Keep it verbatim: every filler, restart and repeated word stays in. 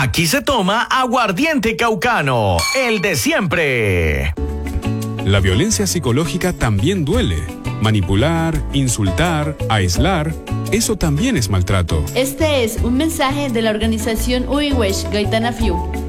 Aquí se toma aguardiente caucano, el de siempre. La violencia psicológica también duele. Manipular, insultar, aislar, eso también es maltrato. Este es un mensaje de la organización Uiwesh Gaitana Fiu.